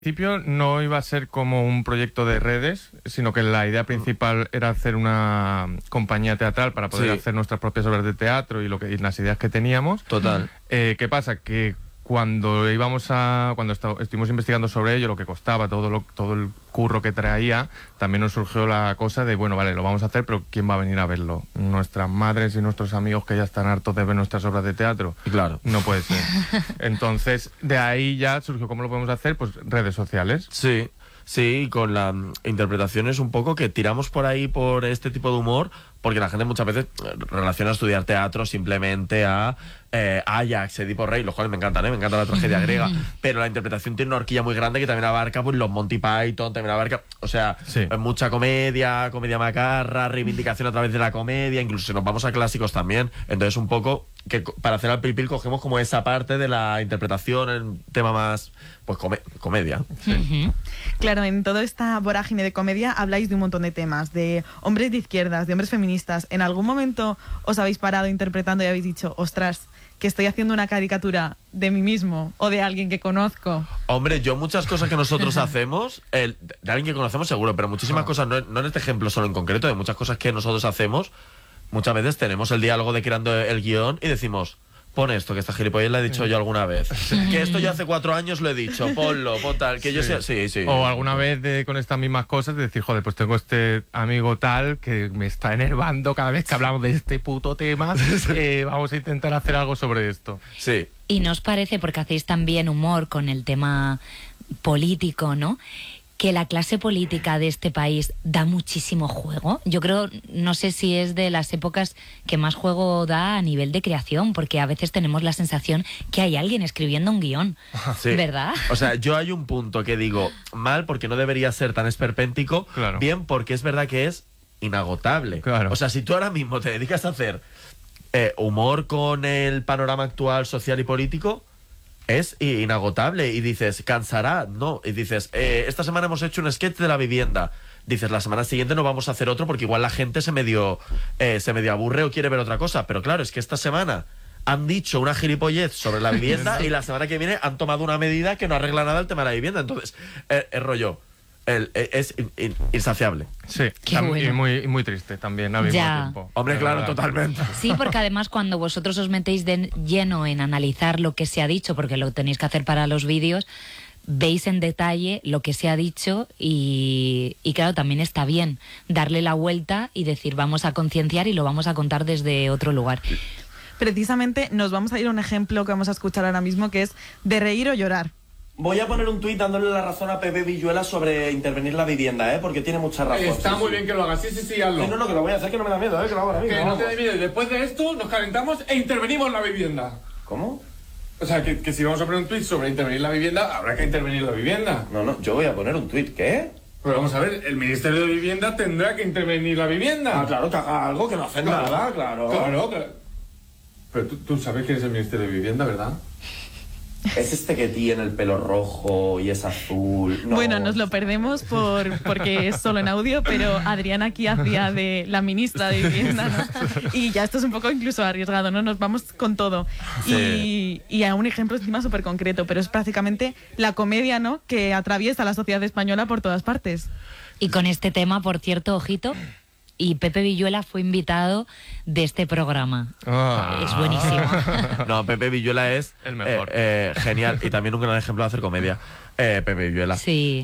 principio no iba a ser como un proyecto de redes, sino que la idea principal era hacer una compañía teatral para poder hacer nuestras propias obras de teatro y las ideas que teníamos. Total. ¿Qué pasa? Que cuando estuvimos investigando sobre ello, lo que costaba, todo el curro que traía, también nos surgió la cosa de, bueno, vale, lo vamos a hacer, pero ¿quién va a venir a verlo? Nuestras madres y nuestros amigos que ya están hartos de ver nuestras obras de teatro. Claro. No puede ser. Entonces, de ahí ya surgió, ¿cómo lo podemos hacer? Pues redes sociales. Sí, sí, con la interpretación es un poco que tiramos por ahí por este tipo de humor, porque la gente muchas veces relaciona estudiar teatro simplemente a Ajax, Edipo Rey, los cuales me encantan, me encanta la tragedia griega, pero la interpretación tiene una horquilla muy grande que también abarca pues los Monty Python, también abarca, o sea, mucha comedia macarra, reivindicación a través de la comedia, incluso si nos vamos a clásicos también. Entonces un poco que para hacer al Pil cogemos como esa parte de la interpretación, el tema más pues comedia. Sí. Claro, en toda esta vorágine de comedia habláis de un montón de temas, de hombres de izquierdas, de hombres feministas. ¿En algún momento os habéis parado interpretando y habéis dicho, ostras, que estoy haciendo una caricatura de mí mismo o de alguien que conozco? Hombre, yo muchas cosas que nosotros hacemos, de alguien que conocemos seguro, pero muchísimas cosas, no en este ejemplo solo en concreto, de muchas cosas que nosotros hacemos, muchas veces tenemos el diálogo de creando el guión y decimos, pon esto, que esta gilipollez la he dicho yo alguna vez. Que esto yo hace 4 años lo he dicho, ponlo, pon tal, que yo sea... Sí. O alguna vez con estas mismas cosas de decir, joder, pues tengo este amigo tal que me está enervando cada vez que hablamos de este puto tema, vamos a intentar hacer algo sobre esto. Sí. Y nos parece, porque hacéis también humor con el tema político, ¿no?, que la clase política de este país da muchísimo juego. Yo creo, no sé si es de las épocas que más juego da a nivel de creación, porque a veces tenemos la sensación que hay alguien escribiendo un guión, ¿verdad? O sea, yo hay un punto que digo mal porque no debería ser tan esperpéntico, bien porque es verdad que es inagotable. O sea, si tú ahora mismo te dedicas a hacer humor con el panorama actual social y político, es inagotable. Y dices, ¿cansará? No. Y dices, esta semana hemos hecho un sketch de la vivienda. Dices, la semana siguiente no vamos a hacer otro porque igual la gente se medio aburre o quiere ver otra cosa. Pero claro, es que esta semana han dicho una gilipollez sobre la vivienda y la semana que viene han tomado una medida que no arregla nada el tema de la vivienda. Entonces, el rollo es insaciable. Sí, bueno. Y muy triste también al mismo tiempo. Hombre, claro, totalmente. Sí, porque además cuando vosotros os metéis de lleno en analizar lo que se ha dicho, porque lo tenéis que hacer para los vídeos, veis en detalle lo que se ha dicho y claro, también está bien darle la vuelta y decir, vamos a concienciar y lo vamos a contar desde otro lugar. Precisamente nos vamos a ir a un ejemplo que vamos a escuchar ahora mismo, que es de reír o llorar. Voy a poner un tuit dándole la razón a Pepe Villuela sobre intervenir la vivienda, porque tiene mucha razón. Está muy bien que lo hagas, sí, hazlo. No, que lo voy a hacer, que no me da miedo, que lo hago ahora mismo. Que no te dé miedo, y después de esto nos calentamos e intervenimos en la vivienda. ¿Cómo? O sea, que si vamos a poner un tuit sobre intervenir la vivienda, habrá que intervenir la vivienda. No, yo voy a poner un tuit, ¿qué? Pero vamos a ver, el Ministerio de Vivienda tendrá que intervenir la vivienda. Ah, claro, que haga algo, que no hace nada, claro. Claro. Pero tú sabes quién es el Ministerio de Vivienda, ¿verdad? Es este que tiene el pelo rojo y es azul. No. Bueno, nos lo perdemos porque es solo en audio, pero Adrián aquí hacía de la ministra de Vivienda, ¿no? Y ya esto es un poco incluso arriesgado, ¿no? Nos vamos con todo. Sí. Y a un ejemplo encima súper concreto, pero es prácticamente la comedia, ¿no?, que atraviesa la sociedad española por todas partes. Y con este tema, por cierto, ojito, y Pepe Villuela fue invitado de este programa. Es buenísimo. No, Pepe Villuela es el mejor. Genial. Y también un gran ejemplo de hacer comedia. Pepe Villuela. Sí.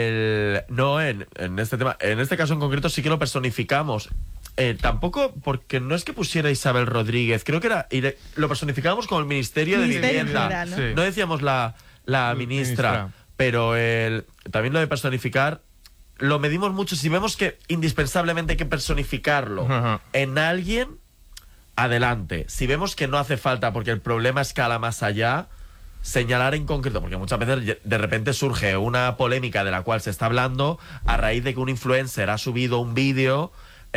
No, en este tema, en este caso en concreto sí que lo personificamos. Tampoco, porque no es que pusiera Isabel Rodríguez, creo que era, lo personificábamos como el Ministerio de Vivienda. Federal, ¿no? Sí. No decíamos la ministra, pero también lo de personificar lo medimos mucho. Si vemos que indispensablemente hay que personificarlo en alguien, adelante. Si vemos que no hace falta porque el problema escala más allá, señalar en concreto, porque muchas veces de repente surge una polémica de la cual se está hablando a raíz de que un influencer ha subido un vídeo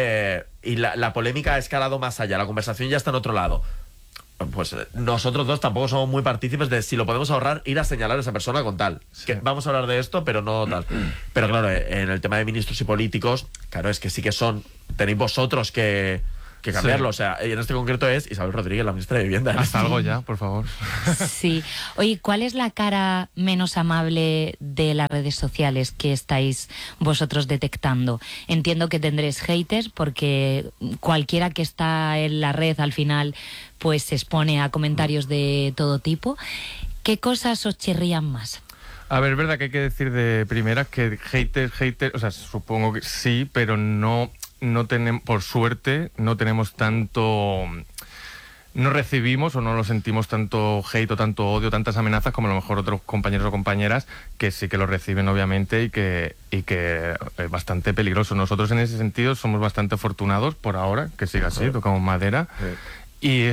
y la polémica ha escalado más allá, la conversación ya está en otro lado. Pues nosotros dos tampoco somos muy partícipes de si lo podemos ahorrar, ir a señalar a esa persona con tal. Que vamos a hablar de esto, pero no tal. Pero claro, en el tema de ministros y políticos, claro, es que sí que tenéis vosotros que que cambiarlo. O sea, en este concreto es Isabel Rodríguez, la ministra de Vivienda. Haz algo ya, por favor. Sí. Oye, ¿cuál es la cara menos amable de las redes sociales que estáis vosotros detectando? Entiendo que tendréis haters porque cualquiera que está en la red al final pues se expone a comentarios de todo tipo. ¿Qué cosas os chirrían más? A ver, es verdad que hay que decir de primeras que haters, o sea, supongo que sí, pero no tenemos, por suerte, no tenemos tanto, no recibimos o no lo sentimos tanto hate o tanto odio, tantas amenazas como a lo mejor otros compañeros o compañeras que sí que lo reciben obviamente y que es bastante peligroso. Nosotros en ese sentido somos bastante afortunados por ahora, que siga así, tocamos madera. Y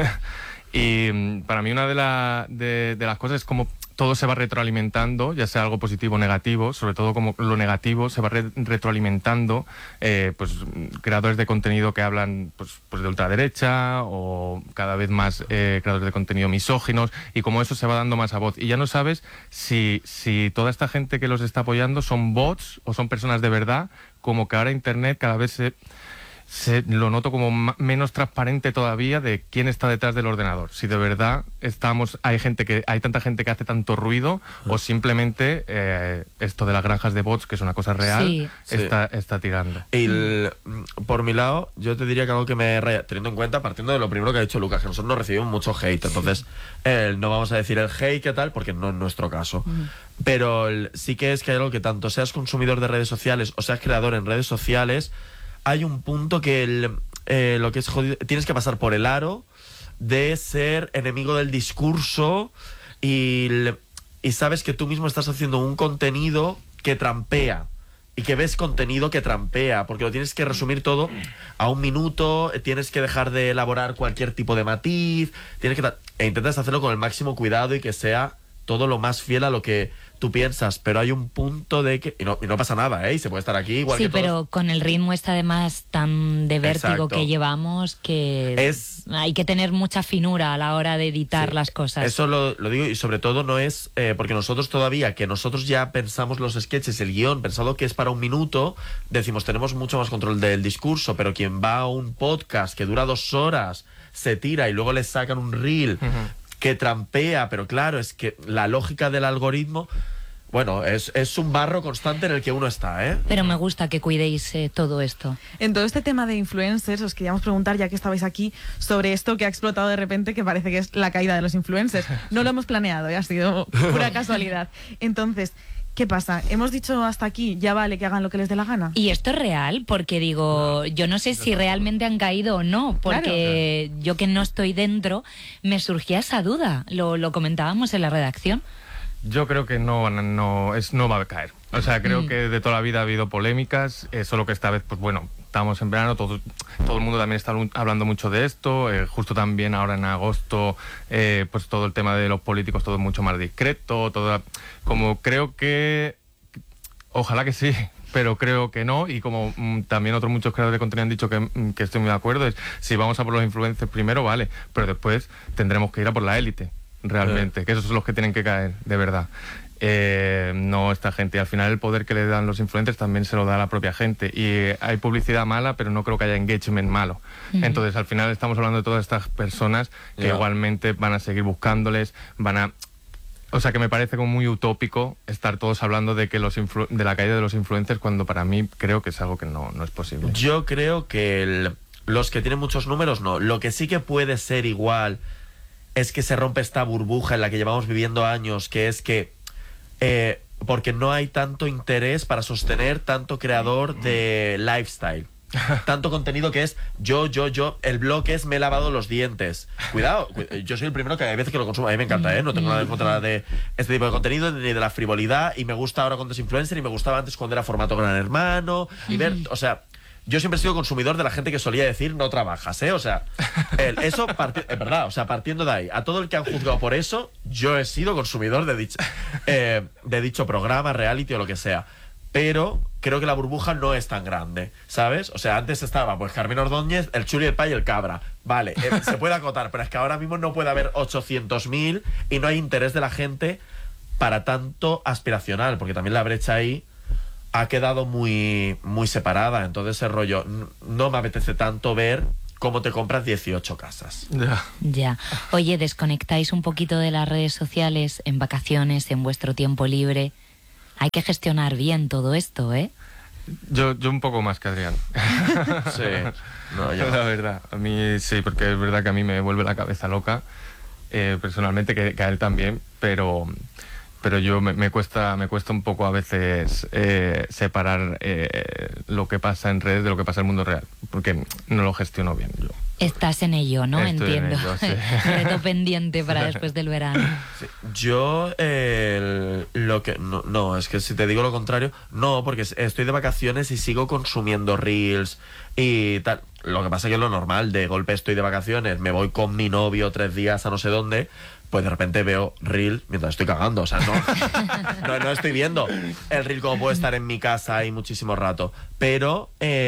para mí una de las cosas es como todo se va retroalimentando, ya sea algo positivo o negativo, sobre todo como lo negativo se va retroalimentando, pues creadores de contenido que hablan pues de ultraderecha o cada vez más creadores de contenido misóginos, y como eso se va dando más a voz. Y ya no sabes si toda esta gente que los está apoyando son bots o son personas de verdad, como que ahora Internet cada vez lo noto como menos transparente todavía de quién está detrás del ordenador. Si de verdad hay tanta gente que hace tanto ruido o simplemente esto de las granjas de bots, que es una cosa real, está tirando. Por mi lado, yo te diría que algo que me raya, teniendo en cuenta, partiendo de lo primero que ha dicho Lucas, que nosotros no recibimos mucho hate, entonces no vamos a decir el hate que tal, porque no es nuestro caso. Pero sí que es que hay algo que tanto seas consumidor de redes sociales o seas creador en redes sociales, hay un punto que lo que es jodido, tienes que pasar por el aro de ser enemigo del discurso y sabes que tú mismo estás haciendo un contenido que trampea y que ves contenido que trampea, porque lo tienes que resumir todo a 1 minuto, tienes que dejar de elaborar cualquier tipo de matiz, e intentas hacerlo con el máximo cuidado y que sea todo lo más fiel a lo que tú piensas, pero hay un punto de que... Y no pasa nada, ¿eh? Y se puede estar aquí igual que todos. Pero con el ritmo además tan de vértigo que llevamos, que hay que tener mucha finura a la hora de editar las cosas. Eso lo digo, y sobre todo no es... porque nosotros todavía, que nosotros ya pensamos los sketches, el guión, pensado que es para 1 minuto, decimos, tenemos mucho más control del discurso, pero quien va a un podcast que dura 2 horas, se tira y luego le sacan un reel... que trampea, pero claro, es que la lógica del algoritmo, bueno, es un barro constante en el que uno está, ¿eh? Pero me gusta que cuidéis todo esto. En todo este tema de influencers, os queríamos preguntar, ya que estabais aquí, sobre esto que ha explotado de repente, que parece que es la caída de los influencers. No lo hemos planeado, ha sido pura casualidad. Entonces, ¿qué pasa? Hemos dicho hasta aquí, ya vale que hagan lo que les dé la gana. Y esto es real, porque digo, yo no sé si realmente han caído o no, porque yo que no estoy dentro, me surgía esa duda. Lo comentábamos en la redacción. Yo creo que no va a caer. O sea, creo que de toda la vida ha habido polémicas, solo que esta vez, pues bueno, estamos en verano, todo el mundo también está hablando mucho de esto, justo también ahora en agosto, pues todo el tema de los políticos, todo mucho más discreto, como creo que, ojalá que sí, pero creo que no, y como también otros muchos creadores de contenido han dicho que estoy muy de acuerdo, es si vamos a por los influencers primero, vale, pero después tendremos que ir a por la élite, realmente, que esos son los que tienen que caer, de verdad. No esta gente, y al final el poder que le dan los influencers también se lo da a la propia gente, y hay publicidad mala, pero no creo que haya engagement malo. Entonces al final estamos hablando de todas estas personas que igualmente van a seguir buscándoles, o sea, que me parece como muy utópico estar todos hablando de que de la caída de los influencers, cuando para mí creo que es algo que no es posible. Yo creo que los que tienen muchos números no. Lo que sí que puede ser igual es que se rompe esta burbuja en la que llevamos viviendo años, que es que porque no hay tanto interés para sostener tanto creador de lifestyle. Tanto contenido que es yo, el blog es me he lavado los dientes. Cuidado, yo soy el primero que hay veces que lo consumo, a mí me encanta, no tengo nada en contra de este tipo de contenido ni de la frivolidad, y me gusta ahora cuando es influencer, y me gustaba antes cuando era formato Gran Hermano, y ver, o sea, yo siempre he sido consumidor de la gente que solía decir no trabajas, o sea, eso es verdad, o sea, partiendo de ahí, a todo el que han juzgado por eso, yo he sido consumidor de dicho programa, reality o lo que sea. Pero creo que la burbuja no es tan grande, ¿sabes? O sea, antes estaba pues Carmen Ordóñez, el Churi, el Pay y el Cabra. Vale, se puede acotar, pero es que ahora mismo no puede haber 800.000 y no hay interés de la gente para tanto aspiracional, porque también la brecha ahí ha quedado muy, muy separada. Entonces el rollo, no me apetece tanto ver cómo te compras 18 casas. Ya. Oye, ¿desconectáis un poquito de las redes sociales en vacaciones, en vuestro tiempo libre? Hay que gestionar bien todo esto, ¿eh? Yo un poco más que Adrián. Sí. No, yo... La verdad, a mí sí, porque es verdad que a mí me vuelve la cabeza loca, personalmente, que a él también, pero yo me cuesta un poco a veces separar lo que pasa en redes de lo que pasa en el mundo real, porque no lo gestiono bien yo. Estás en ello, ¿no? Estoy Entiendo. en ello, sí. Reto pendiente para después del verano. Sí. Yo, lo que... No, es que si te digo lo contrario, no, porque estoy de vacaciones y sigo consumiendo reels y tal. Lo que pasa es que es lo normal, de golpe estoy de vacaciones, me voy con mi novio 3 días a no sé dónde, pues de repente veo reel mientras estoy cagando, o sea, no estoy viendo el reel como puede estar en mi casa ahí muchísimo rato, pero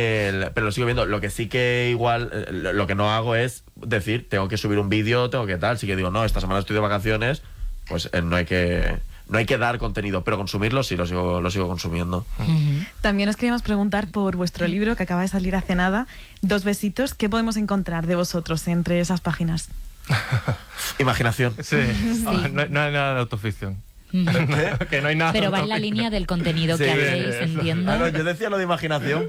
lo sigo viendo. Lo que sí que igual, lo que no hago es decir, tengo que subir un vídeo, tengo que tal, sí que digo, no, esta semana estoy de vacaciones, pues no hay que dar contenido, pero consumirlo sí, lo sigo consumiendo. También os queríamos preguntar por vuestro libro que acaba de salir hace nada, 2 besitos. ¿Qué podemos encontrar de vosotros entre esas páginas? Imaginación. Sí. No hay nada de autoficción. Que no hay nada. Pero va en la línea del contenido que hacéis, entiendo. No, yo decía lo de imaginación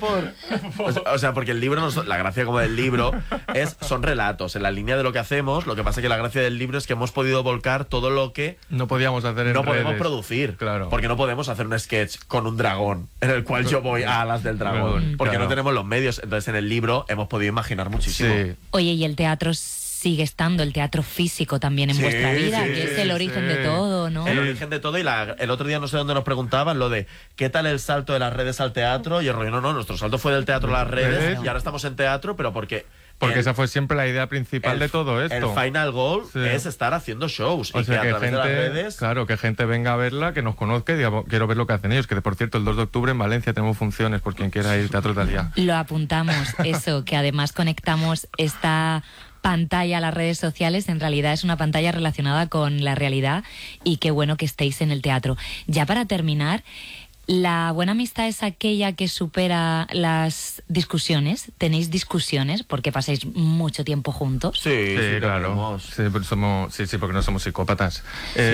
o sea, porque el libro, la gracia como del libro son relatos en la línea de lo que hacemos. Lo que pasa es que la gracia del libro es que hemos podido volcar todo lo que no podíamos hacer en no redes. Podemos producir, claro. Porque no podemos hacer un sketch con un dragón en el cual yo voy a alas del dragón, porque claro. No tenemos los medios. Entonces en el libro hemos podido imaginar muchísimo. Sí. Oye, y el teatro sigue estando, el teatro físico también en vuestra vida, que es el origen de todo, ¿no? El origen de todo. Y el otro día no sé dónde nos preguntaban lo de ¿qué tal el salto de las redes al teatro? Y el rollo, no, nuestro salto fue del teatro a las redes y ahora estamos en teatro, pero porque esa fue siempre la idea principal de todo esto. El final goal es estar haciendo shows. O y sea, que a través de las redes... Claro, que gente venga a verla, que nos conozca y diga, quiero ver lo que hacen ellos. Que por cierto, el 2 de octubre en Valencia tenemos funciones por quien quiera ir, Teatro Italia. Lo apuntamos, eso, que además conectamos esta pantalla a las redes sociales, en realidad es una pantalla relacionada con la realidad, y qué bueno que estéis en el teatro. Ya para terminar, ¿la buena amistad es aquella que supera las discusiones? ¿Tenéis discusiones porque pasáis mucho tiempo juntos? Sí, claro. Sí, porque no somos psicópatas.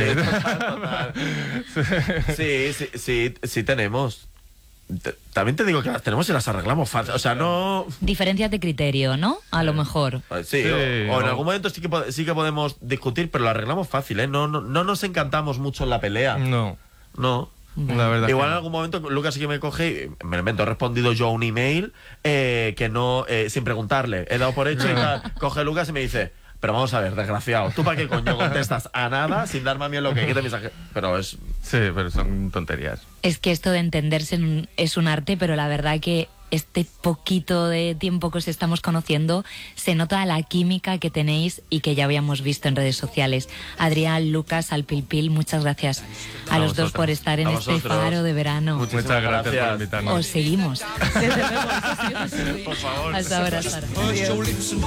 Total. Sí, tenemos. También te digo que las tenemos y las arreglamos fácil. O sea, no... Diferencias de criterio, ¿no? A lo mejor. Sí, o en algún momento sí que podemos discutir, pero lo arreglamos fácil, ¿eh? No nos encantamos mucho en la pelea. No. La verdad. Igual en algún momento Lucas sí que me coge, me lo invento, he respondido yo a un email que no, sin preguntarle. He dado por hecho y tal. Coge Lucas y me dice... Pero vamos a ver, desgraciado, ¿tú para qué coño contestas a nada sin darme a mí lo que quiere mensaje? Pero es... Sí, pero son tonterías. Es que esto de entenderse es un arte, pero la verdad que este poquito de tiempo que os estamos conociendo se nota la química que tenéis y que ya habíamos visto en redes sociales. Adrián, Lucas, Alpilpil, muchas gracias a los dos por estar en este faro de verano. Muchas gracias por invitarnos. Os seguimos. Desde luego, eso sí. Por favor. Hasta ahora, Sara. Adiós.